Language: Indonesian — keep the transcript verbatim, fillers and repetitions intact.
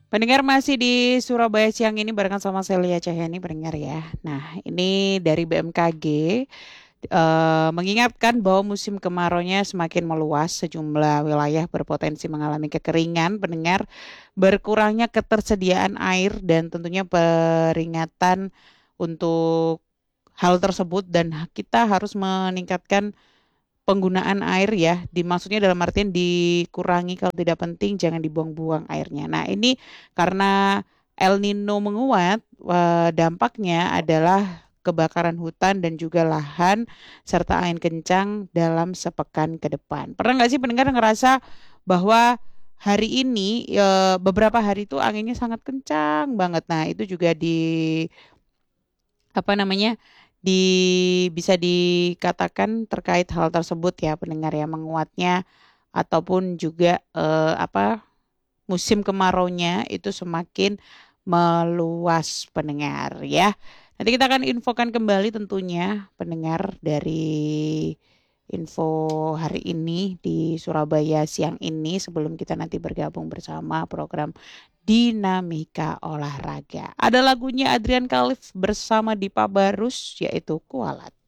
Pendengar masih di Surabaya siang ini barengan sama Celia Cahyani pendengar ya. Nah ini dari B M K G eh, mengingatkan bahwa musim kemaraunya semakin meluas, sejumlah wilayah berpotensi mengalami kekeringan pendengar, berkurangnya ketersediaan air dan tentunya peringatan untuk hal tersebut dan kita harus meningkatkan penggunaan air ya, dimaksudnya dalam artian dikurangi kalau tidak penting jangan dibuang-buang airnya. Nah ini karena El Nino menguat, eh, dampaknya adalah kebakaran hutan dan juga lahan serta angin kencang dalam sepekan ke depan. Pernah nggak sih pendengar ngerasa bahwa hari ini eh, beberapa hari itu anginnya sangat kencang banget. Nah itu juga di apa namanya di bisa dikatakan terkait hal tersebut ya pendengar ya menguatnya ataupun juga eh, apa musim kemaraunya itu semakin meluas pendengar ya. Nanti kita akan infokan kembali tentunya pendengar dari info hari ini di Surabaya siang ini sebelum kita nanti bergabung bersama program Dinamika Olahraga. Ada lagunya Adrian Khalif bersama Dipa Barus yaitu Kualat.